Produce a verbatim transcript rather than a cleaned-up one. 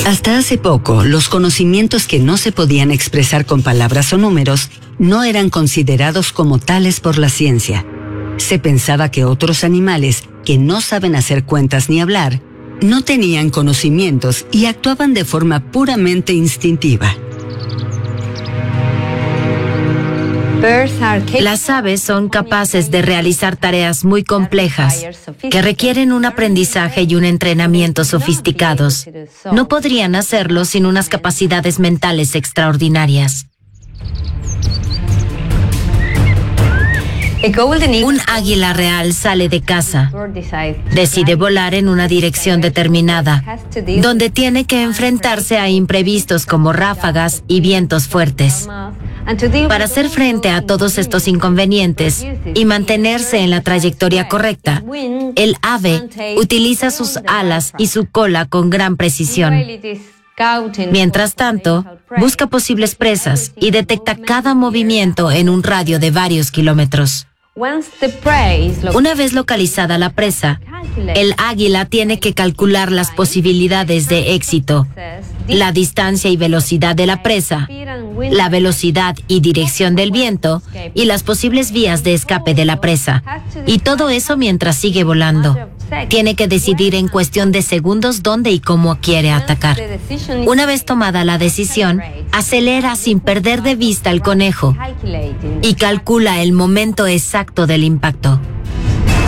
Hasta hace poco, los conocimientos que no se podían expresar con palabras o números no eran considerados como tales por la ciencia. Se pensaba que otros animales, que no saben hacer cuentas ni hablar, no tenían conocimientos y actuaban de forma puramente instintiva. Las aves son capaces de realizar tareas muy complejas que requieren un aprendizaje y un entrenamiento sofisticados. No podrían hacerlo sin unas capacidades mentales extraordinarias. Un águila real sale de caza. Decide volar en una dirección determinada, donde tiene que enfrentarse a imprevistos como ráfagas y vientos fuertes. Para hacer frente a todos estos inconvenientes y mantenerse en la trayectoria correcta, el ave utiliza sus alas y su cola con gran precisión. Mientras tanto, busca posibles presas y detecta cada movimiento en un radio de varios kilómetros. Una vez localizada la presa, el águila tiene que calcular las posibilidades de éxito, la distancia y velocidad de la presa, la velocidad y dirección del viento y las posibles vías de escape de la presa. Y todo eso mientras sigue volando. Tiene que decidir en cuestión de segundos dónde y cómo quiere atacar. Una vez tomada la decisión, acelera sin perder de vista al conejo y calcula el momento exacto del impacto.